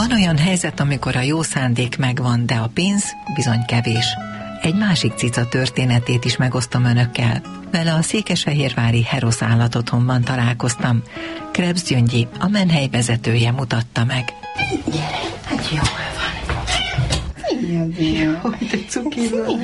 Van olyan helyzet, amikor a jó szándék megvan, de a pénz bizony kevés. Egy másik cica történetét is megosztom önökkel. Vele a székesfehérvári Herosz állatotthonban találkoztam. Krebs Gyöngyi, a menhely vezetője mutatta meg. Gyere, hát jól van. Jó, de cuki vagy.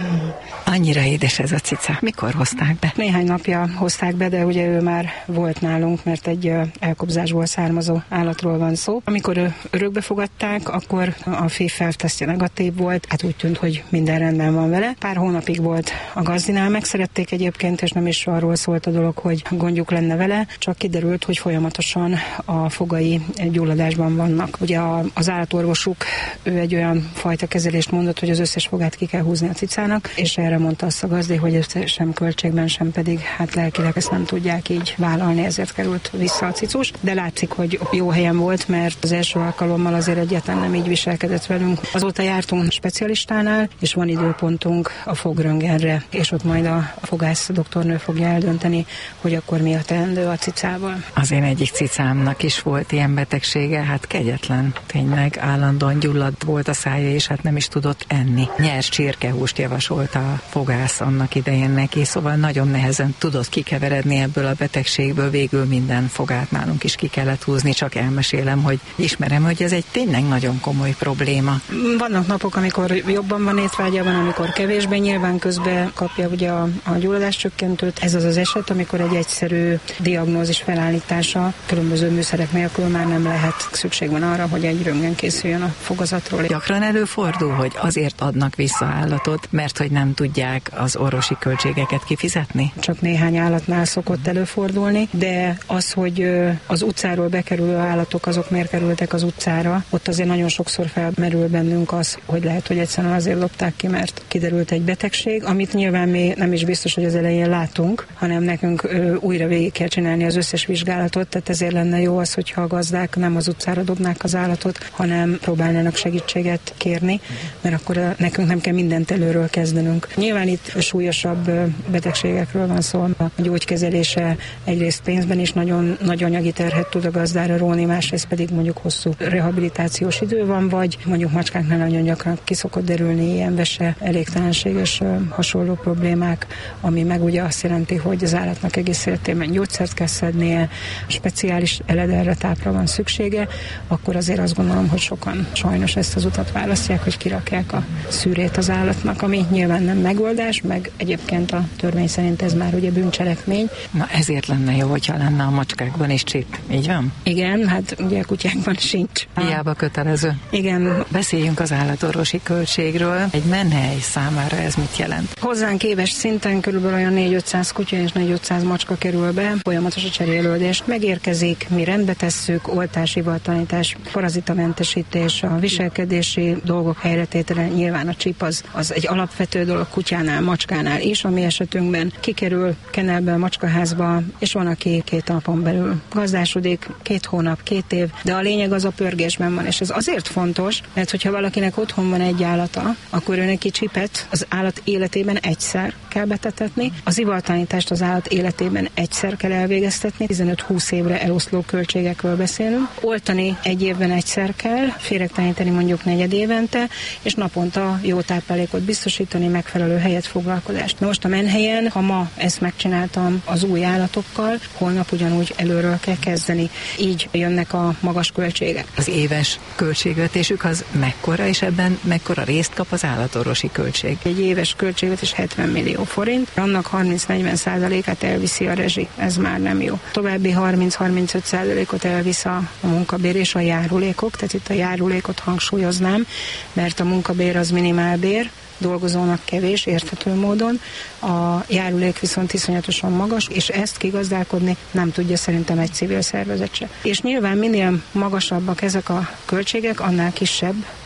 Annyira édes ez a cica. Mikor hozták be? Néhány napja hozták be, de ugye ő már volt nálunk, mert egy elkobzásból származó állatról van szó. Amikor örökbe fogadták, akkor a FIV feltesztje negatív volt, hát úgy tűnt, hogy minden rendben van vele. Pár hónapig volt a gazdinál, megszerették egyébként, és nem is arról szólt a dolog, hogy gondjuk lenne vele, csak kiderült, hogy folyamatosan a fogai gyulladásban vannak. Ugye az állatorvosuk, ő egy olyan fajta kezelést mondott, hogy az összes fogát ki kell húzni a cicának, és erre mondta azt a gazdi, hogy ezt sem költségben, sem pedig hát lelkileg ezt nem tudják így vállalni, ezért került vissza a cicus. De látszik, hogy jó helyen volt, mert az első alkalommal azért egyáltalán nem így viselkedett velünk. Azóta jártunk specialistánál, és van időpontunk a fogröntgenre, és ott majd a fogász doktornő fogja eldönteni, hogy akkor mi a teendő a cicával. Az én egyik cicámnak is volt ilyen betegsége, hát kegyetlen. Tényleg állandóan gyulladt volt a szája, és hát nem is tudott enni. Nyers csirkehúst javasolt a fogász annak idején neki, szóval nagyon nehezen tudott kikeveredni ebből a betegségből, végül minden fogát nálunk is ki kellett húzni, csak elmesélem, hogy ismerem, hogy ez egy tényleg nagyon komoly probléma. Vannak napok, amikor jobban van étvágya, van, amikor kevésbé, nyilván közben kapja ugye a gyulladáscsökkentőt. Ez az az eset, amikor egy egyszerű diagnózis felállítása különböző műszerek nélkül már nem lehet. Szükség van arra, hogy egy röntgen készüljön a fogazatról. Gyakran előfordul, hogy azért adnak vissza állatot, mert hogy nem tudják az orvosi költségeket kifizetni? Csak néhány állatnál szokott előfordulni, de az, hogy az utcáról bekerülő állatok, azok miért kerültek az utcára, ott azért nagyon sokszor felmerül bennünk az, hogy lehet, hogy egyszerűen azért dobták ki, mert kiderült egy betegség, amit nyilván mi nem is biztos, hogy az elején látunk, hanem nekünk újra végig kell csinálni az összes vizsgálatot, tehát ezért lenne jó az, hogyha a gazdák nem az utcára dobnák az állatot, hanem próbálnának segítséget kérni, mert akkor nekünk nem kell mindent előről kezdenünk. Nyilván itt súlyosabb betegségekről van szó, a gyógykezelése egyrészt pénzben is nagyon nagy anyagi terhet tud a gazdára róni, másrészt pedig mondjuk hosszú rehabilitációs idő van, vagy mondjuk macskáknál nagyon gyakran ki szokott derülni ilyen vese, elégtelenség és hasonló problémák, ami meg ugye azt jelenti, hogy az állatnak egész életében gyógyszert kell szednie, speciális eledernre tápra van szüksége, akkor azért azt gondolom, hogy sokan sajnos ezt az utat választják, hogy kirakják a szűrét az állatnak, ami nyilván nem megoldás, meg egyébként a törvény szerint ez már ugye bűncselekmény. Na ezért lenne jó, hogyha lenne a macskákban is csip, így van? Igen, hát ugye a kutyákban sincs. Hiába kötelező. Igen. Beszéljünk az állatorvosi költségről. Egy menhely számára ez mit jelent? Hozzánk éves szinten körülbelül olyan 4-500 kutya és 4-500 macska kerül be, folyamatos a cserélődés. Megérkezik, mi rendbe tesszük, oltás, ivartanítás, parazitamentesítés, a viselkedési dolgok helyretétele, nyilván a csip az egy alapvető dolog kutyánál, macskánál is, a mi esetünkben kikerül kennelbe a macskaházba, és van, aki 2 napon belül gazdásodik, 2 hónap, 2 év, de a lényeg az a pörgésben van, és ez azért fontos, mert hogyha valakinek otthon van egy állata, akkor ő neki csipet az állat életében egyszer kell betetetni, az ivartanítást az állat életében egyszer kell elvégeztetni, 15-20 évre eloszló költségekről beszélünk, oltani egy évben egyszer kell, féregteleníteni mondjuk 4 évente, és naponta jó táplálékot biztosítani, megfelelő helyet, foglalkozást. Na most a menhelyen, ha ma ezt megcsináltam az új állatokkal, holnap ugyanúgy előről kell kezdeni. Így jönnek a magas költségek. Az éves költségvetésük az mekkora, és ebben mekkora részt kap az állatorvosi költség? Egy éves költségvetés 70 millió forint, annak 30-40%-át elviszi a rezsi, ez már nem jó. További 30-35%-ot elvisz a munkabér és a járulékok, tehát itt a járulékot hangsúlyoznám, mert a munkabér az minimálbér, dolgozónak kevés, érthető módon, a járulék viszont iszonyatosan magas, és ezt kigazdálkodni nem tudja szerintem egy civil szervezet se. És nyilván minél magasabbak ezek a költségek, annál kisebb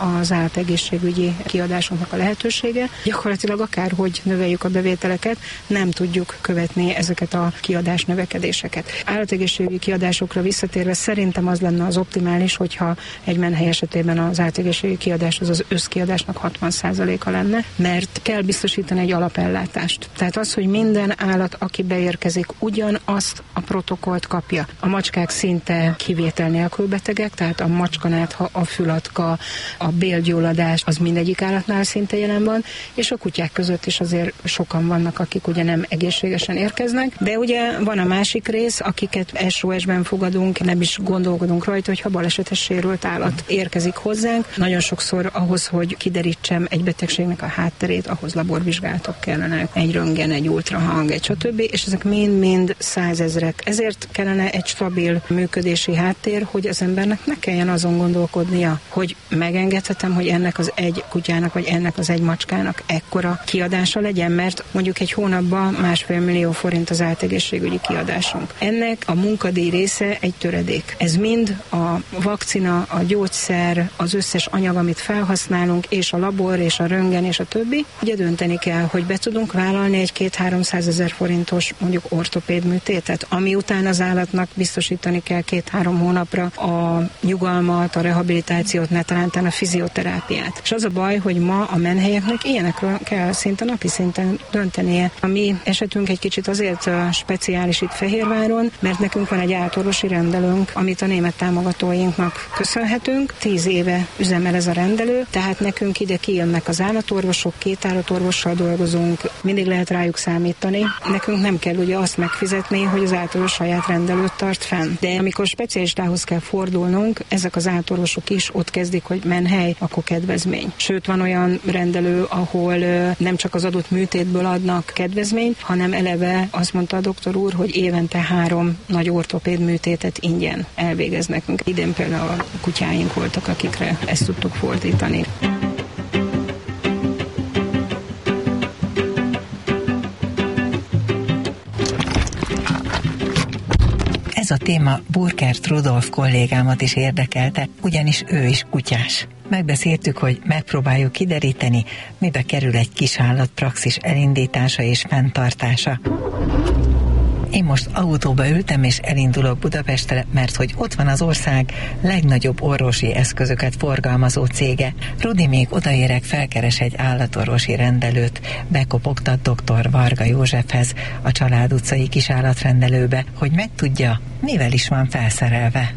az állategészségügyi kiadásunknak a lehetősége. Gyakorlatilag akárhogy növeljük a bevételeket, nem tudjuk követni ezeket a kiadás növekedéseket. Állategészségügyi kiadásokra visszatérve szerintem az lenne az optimális, hogyha egy menhely esetében az állategészségügyi kiadás az összkiadásnak 60%-a lenne, mert kell biztosítani egy alapellátást. Tehát az, hogy minden állat, aki beérkezik, ugyanazt a protokollt kapja. A macskák szinte kivétel nélkül betegek, tehát a macskanátha, a fülatka, a bélgyulladás, az mindegyik állatnál szinte jelen van, és a kutyák között is azért sokan vannak, akik ugye nem egészségesen érkeznek, de ugye van a másik rész, akiket SOS-ben fogadunk, nem is gondolkodunk rajta, hogyha balesetes sérült állat érkezik hozzánk. Nagyon sokszor ahhoz, hogy kiderítsem egy betegségnek a hátterét, ahhoz laborvizsgálatok kellenek, egy röntgen, egy ultrahang, egy stb., és ezek mind-mind százezrek. Ezért kellene egy stabil működési háttér, hogy az embernek ne kelljen azon gondolkodnia, hogy megengedhetem, hogy ennek az egy kutyának, vagy ennek az egy macskának ekkora kiadása legyen, mert mondjuk egy hónapban 1,5 millió forint az állategészségügyi kiadásunk. Ennek a munkadíj része egy töredék. Ez mind a vakcina, a gyógyszer, az összes anyag, amit felhasználunk, és a labor, és a röntgen, és a többi. Ugye dönteni kell, hogy be tudunk vállalni egy 200-300 ezer forintos mondjuk ortopéd műtétet, ami után az állatnak biztosítani kell 2-3 hónapra a nyugalmat, a rehabilitációt, netalán a fizioterápiát. És az a baj, hogy ma a menhelyeknek ilyenekről kell szinte napi szinten döntenie. A mi esetünk egy kicsit azért speciális itt Fehérváron, mert nekünk van egy állatorvosi rendelőnk, amit a német támogatóinknak köszönhetünk. 10 éve üzemel ez a rendelő, tehát nekünk ide kijönnek az állatorvosok, 2 állatorvossal dolgozunk, mindig lehet rájuk számítani. Nekünk nem kell ugye azt megfizetni, hogy az állatorvos saját rendelőt tart fenn. De amikor specialistához kell fordulnunk, ezek az állatorvosok is ott kezdik, hogy menhely, akkor kedvezmény. Sőt, van olyan rendelő, ahol nem csak az adott műtétből adnak kedvezményt, hanem eleve azt mondta a doktor úr, hogy évente 3 nagy ortopéd műtétet ingyen elvégez nekünk. Idén például a kutyáink voltak, akikre ezt tudtuk fordítani. Ez a téma Burkert Rudolf kollégámat is érdekelte, ugyanis ő is kutyás. Megbeszéltük, hogy megpróbáljuk kideríteni, mibe kerül egy kisállatpraxis elindítása és fenntartása. Én most autóba ültem és elindulok Budapestre, mert hogy ott van az ország legnagyobb orvosi eszközöket forgalmazó cége. Rudi, még odaérek, felkeres egy állatorvosi rendelőt, bekopogtat dr. Varga Józsefhez, a Család utcai kisállatrendelőbe, hogy megtudja, mivel is van felszerelve.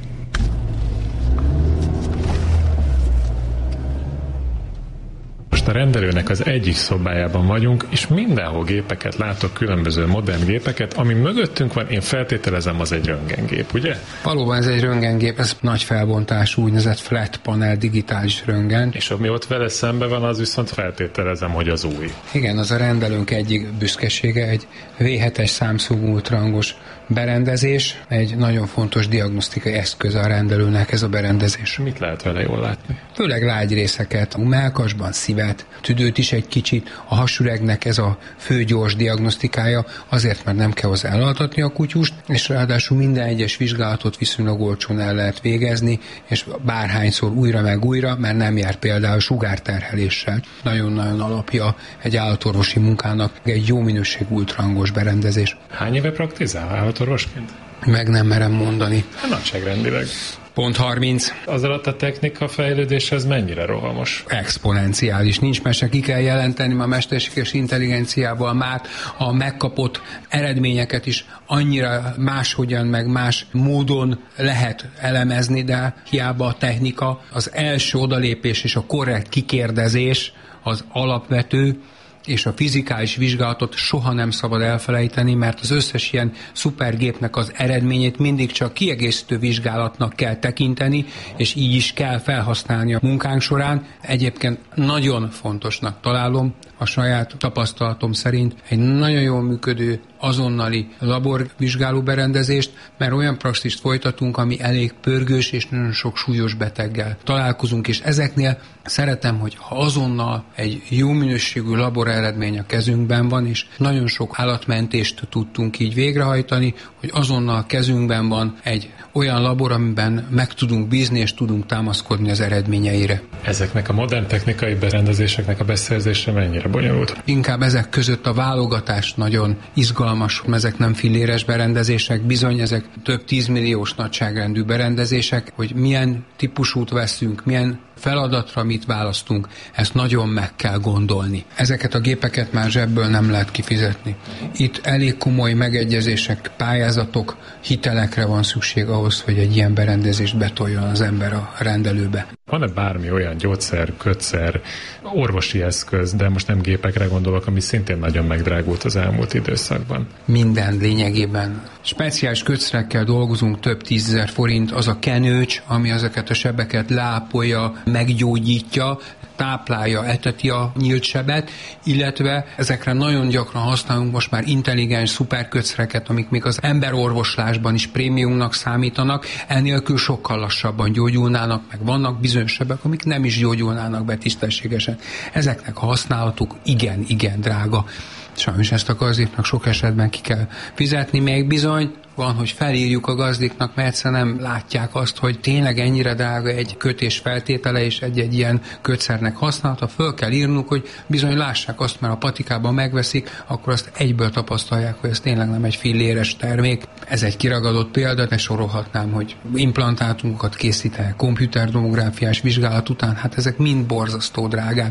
A rendelőnek az egyik szobájában vagyunk, és mindenhol gépeket látok, különböző modern gépeket, ami mögöttünk van, én feltételezem, az egy röntgengép, ugye? Valóban ez egy röntgengép, ez nagy felbontású, úgynevezett flat panel digitális röntgen. És ami ott vele szembe van, az viszont feltételezem, hogy az új. Igen, az a rendelőnk egyik büszkesége, egy V7-es számszögű ultrahangos berendezés, egy nagyon fontos diagnosztikai eszköz a rendelőnek ez a berendezés. Mit lehet vele jól látni? Főleg lágyréseket, a mellkasban szívet, tüdőt is egy kicsit, a hasüregnek ez a fő gyors diagnosztikája, azért, mert nem kell hozzá elaltatni a kutyust, és ráadásul minden egyes vizsgálatot viszonylag olcsón el lehet végezni, és bárhányszor újra meg újra, mert nem jár például sugárterheléssel. Nagyon-nagyon alapja egy állatorvosi munkának egy jó minőségű ultrahangos berendezés. Hány éve praktizál állatorvosként? Meg nem merem mondani. Nagyságrendileg. Pont 30. Az alatt a technika fejlődéshez mennyire rohamos? Exponenciális. Nincs mese, ki kell jelenteni, a mesterséges intelligenciával már a megkapott eredményeket is annyira máshogyan, meg más módon lehet elemezni, de hiába a technika, az első odalépés és a korrekt kikérdezés az alapvető, és a fizikális vizsgálatot soha nem szabad elfelejteni, mert az összes ilyen szupergépnek az eredményét mindig csak kiegészítő vizsgálatnak kell tekinteni, és így is kell felhasználni a munkánk során. Egyébként nagyon fontosnak találom, a saját tapasztalatom szerint egy nagyon jól működő azonnali laborvizsgáló berendezést, mert olyan praxist folytatunk, ami elég pörgős és nagyon sok súlyos beteggel találkozunk, és ezeknél szeretem, hogy ha azonnal egy jó minőségű labor eredmény a kezünkben van, és nagyon sok állatmentést tudtunk így végrehajtani, hogy azonnal a kezünkben van egy olyan labor, amiben meg tudunk bízni, és tudunk támaszkodni az eredményeire. Ezeknek a modern technikai berendezéseknek a beszerzése mennyire bonyolult? Inkább ezek között a válogatás nagyon izgalmas, ezek nem filléres berendezések, bizony ezek több 10 milliós nagyságrendű berendezések, hogy milyen típusút veszünk, milyen feladatra mit választunk, ezt nagyon meg kell gondolni. Ezeket a gépeket már zsebből nem lehet kifizetni. Itt elég komoly megegyezések, pályázatok, hitelekre van szükség ahhoz, hogy egy ilyen berendezést betoljon az ember a rendelőbe. Van-e bármi olyan gyógyszer, kötszer, orvosi eszköz, de most nem gépekre gondolok, ami szintén nagyon megdrágult az elmúlt időszakban? Minden lényegében. Speciális kötszerekkel dolgozunk, több 10 000 forint, az a kenőcs, ami ezeket a sebeket leápolja, meggyógyítja, táplálja, eteti a nyílt sebet, illetve ezekre nagyon gyakran használunk most már intelligens szuperkötszereket, amik még az emberorvoslásban is prémiumnak számítanak, enélkül sokkal lassabban gyógyulnának, meg vannak bizonyos sebek, amik nem is gyógyulnának be tisztességesen. Ezeknek a használatuk igen drága. Sajnos ezt a gazdiknak sok esetben ki kell fizetni, még bizony van, hogy felírjuk a gazdiknak, mert egyszerűen nem látják azt, hogy tényleg ennyire drága egy kötés feltétele és egy ilyen kötszernek használata. Föl kell írnunk, hogy bizony lássák azt, mert a patikában megveszik, akkor azt egyből tapasztalják, hogy ez tényleg nem egy filléres termék. Ez egy kiragadott példa, de sorolhatnám, hogy implantátumokat készítenek, komputertomográfiás vizsgálat után, hát ezek mind borzasztó drágák.